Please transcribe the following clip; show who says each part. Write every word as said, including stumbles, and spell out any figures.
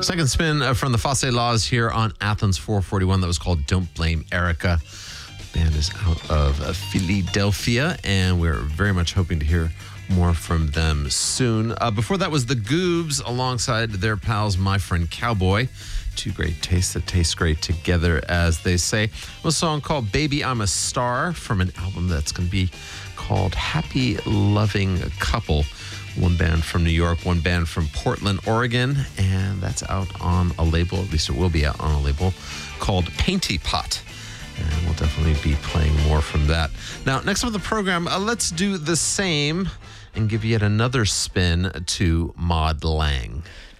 Speaker 1: Second spin uh, from the Fosse Laws here on Athens four forty-one. That was called Don't Blame Erica. The band is out of uh, Philadelphia, and we're very much hoping to hear more from them soon. Uh, before that was the Goobs alongside their pals My Friend Cowboy. Two great tastes that taste great together, as they say. A song called Baby I'm a Star from an album that's going to be called Happy Loving Couple. One band from New York, one band from Portland, Oregon, and that's out on a label, at least it will be out on a label, called Painty Pot. And we'll definitely be playing more from that. Now, next up on the program, uh, let's do the same and give yet another spin to Maud Lang.